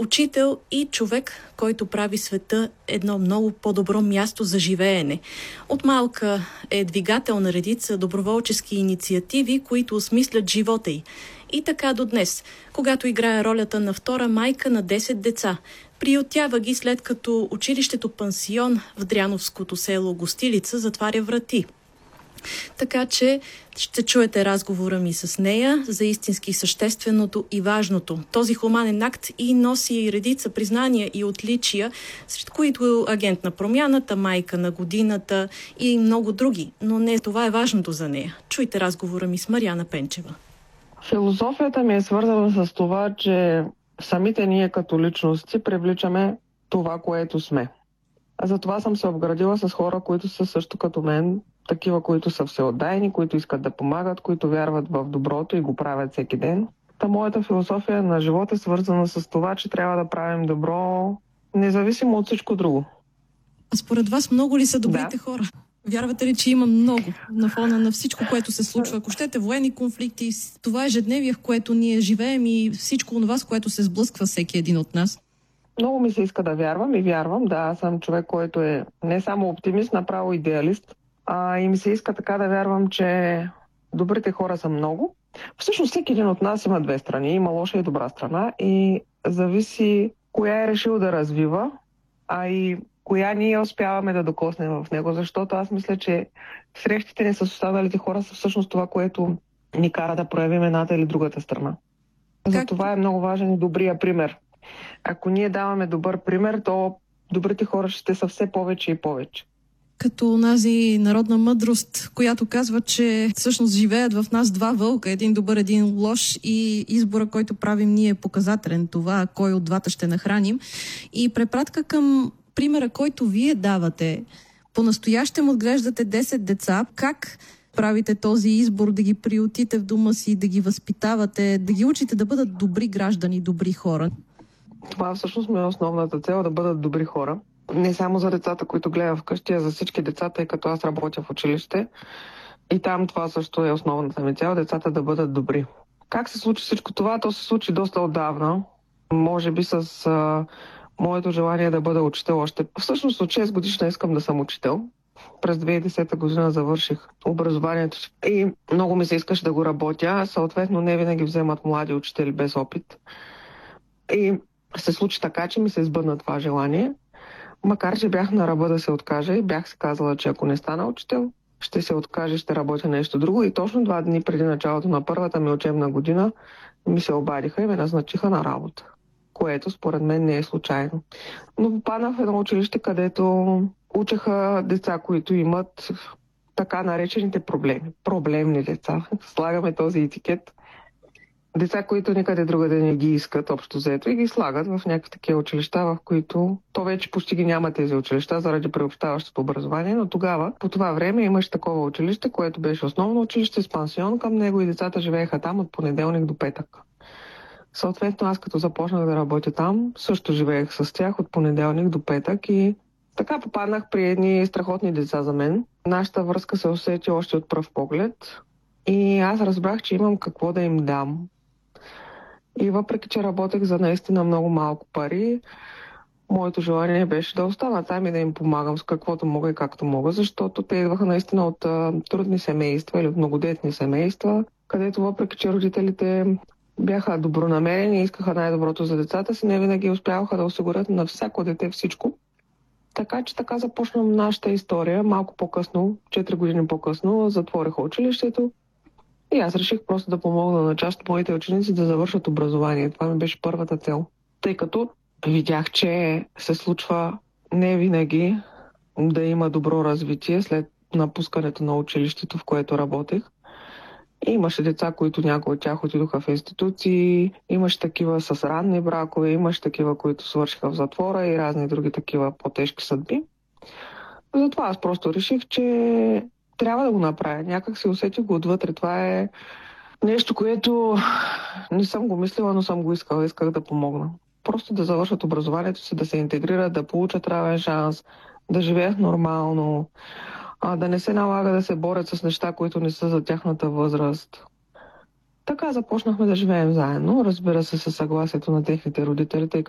Учител и човек, който прави света едно много по-добро място за живеене. От малка е двигател на редица доброволчески инициативи, които осмислят живота й. И така до днес, когато играе ролята на втора майка на 10 деца. Приютява ги след като училището пансион в Дряновското село Гостилица затваря врати. Така че ще чуете разговора ми с нея за истински същественото и важното. Този хуманен акт и носи и редица признания и отличия, сред които агент на промяната, майка на годината и много други. Но не това е важното за нея. Чуйте разговора ми с Мариана Пенчева. Философията ми е свързана с това, че самите ние като личности привличаме това, което сме. Затова съм се обградила с хора, които са също като мен, такива, които са всеотдайни, които искат да помагат, които вярват в доброто и го правят всеки ден. Моята философия на живота е свързана с това, че трябва да правим добро, независимо от всичко друго. А според вас много ли са добрите хора? Вярвате ли, че има много на фона на всичко, което се случва? Ако щете военни конфликти, това е ежедневие, в което ние живеем и всичко това, с което се сблъсква всеки един от нас? Много ми се иска да вярвам и вярвам. Да, аз съм човек, който е не само оптимист, направо идеалист. И ми се иска така да вярвам, че добрите хора са много. Всъщност всеки един от нас има две страни. Има лоша и добра страна. И зависи коя е решил да развива, а и коя ние успяваме да докоснем в него. Защото аз мисля, че срещите ни с останалите хора са всъщност това, което ни кара да проявим едната или другата страна. Затова е много важен и добрия пример. Ако ние даваме добър пример, то добрите хора ще са все повече и повече. Като онази народна мъдрост, която казва, че всъщност живеят в нас два вълка, един добър, един лош, и избора, който правим ние, е показателен. Това, кой от двата ще нахраним. И препратка към примера, който вие давате. По-настоящем отглеждате 10 деца. Как правите този избор да ги приютите в дома си, да ги възпитавате, да ги учите да бъдат добри граждани, добри хора? Това всъщност ми е основната цел, да бъдат добри хора. Не само за децата, които гледам вкъщи, а за всички деца, тъй като аз работя в училище. И там това също е основната ми цел, децата да бъдат добри. Как се случи всичко това? То се случи доста отдавна. Може би с моето желание да бъда учител още. Всъщност от 6 годишна искам да съм учител. През 2010 година завърших образованието си и много ми се искаше да го работя. Съответно не винаги вземат млади учители без опит. И се случи така, че ми се избъдна това желание. Макар че бях на ръба да се откажа и бях си казала, че ако не стана учител, ще се откажа, ще работя нещо друго. И точно 2 дни преди началото на първата ми учебна година ми се обадиха и ме назначиха на работа. Което според мен не е случайно. Но попаднах в едно училище, където учеха деца, които имат така наречените проблеми. Проблемни деца. Слагаме този етикет. Деца, които никъде другаде не ги искат общо взето и ги слагат в някакви такива училища, в които то вече почти ги няма тези училища заради приобщаващото образование, но тогава, по това време имаше такова училище, което беше основно училище с пансион към него и децата живееха там от понеделник до петък. Съответно, аз като започнах да работя там, също живеех с тях от понеделник до петък и така попаднах при едни страхотни деца за мен. Нашата връзка се усети още от пръв поглед и аз разбрах, че имам какво да им дам. И въпреки, че работех за наистина много малко пари, моето желание беше да остана там и да им помагам с каквото мога и както мога, защото те идваха наистина от трудни семейства или от многодетни семейства, където въпреки, че родителите бяха добронамерени и искаха най-доброто за децата си, не винаги успяваха да осигурят на всяко дете всичко. Така че така започна нашата история. Малко по-късно, 4 години по-късно, затвориха училището. И аз реших просто да помогна на част от моите ученици да завършат образование. Това ми беше първата цел. Тъй като видях, че се случва не винаги да има добро развитие след напускането на училището, в което работех. И имаше деца, които някои от тях отидоха в институции, имаше такива с ранни бракове, имаше такива, които свършиха в затвора и разни други такива по-тежки съдби. Затова аз просто реших, че трябва да го направя. Някак се усетих го отвътре. Това е нещо, което не съм го мислила, но съм го искала. Исках да помогна. Просто да завършат образованието си, да се интегрират, да получат равен шанс, да живеят нормално, да не се налага да се борят с неща, които не са за тяхната възраст. Така започнахме да живеем заедно, разбира се, със съгласието на техните родители, тъй